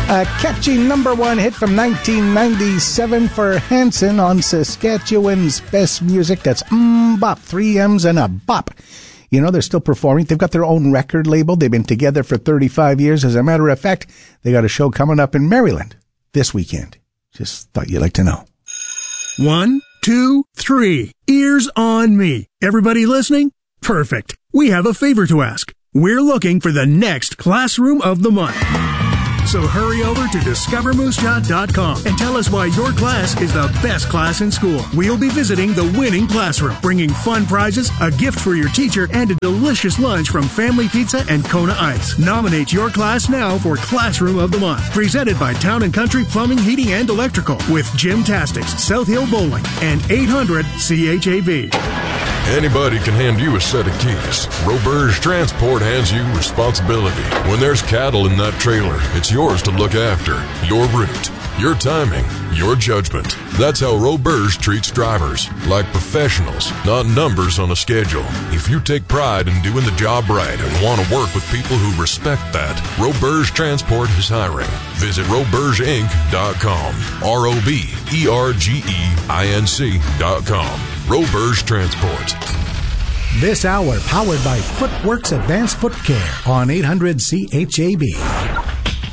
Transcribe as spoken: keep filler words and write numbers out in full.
A catchy number one hit from nineteen ninety-seven for Hanson on Saskatchewan's best music. That's M-Bop, three M's and a bop. You know, they're still performing. They've got their own record label. They've been together for thirty-five years. As a matter of fact, they got a show coming up in Maryland this weekend. Just thought you'd like to know. One, two, three. Ears on me. Everybody listening? Perfect. We have a favor to ask. We're looking for the next Classroom of the Month. So hurry over to discover moose jaw dot com and tell us why your class is the best class in school. We'll be visiting the winning classroom, bringing fun prizes, a gift for your teacher, and a delicious lunch from Family Pizza and Kona Ice. Nominate your class now for Classroom of the Month. Presented by Town and Country Plumbing, Heating, and Electrical with Jim Tastics, South Hill Bowling, and eight hundred C H A B. Anybody can hand you a set of keys. Roberge Transport hands you responsibility. When there's cattle in that trailer, it's yours to look after. Your route, your timing, your judgment. That's how Roberge treats drivers, like professionals, not numbers on a schedule. If you take pride in doing the job right and want to work with people who respect that, Roberge Transport is hiring. Visit roberge inc dot com. R O B E R G E I N C dot com. Roberge Transport. This hour powered by Footworks Advanced Foot Care on eight hundred C H A B.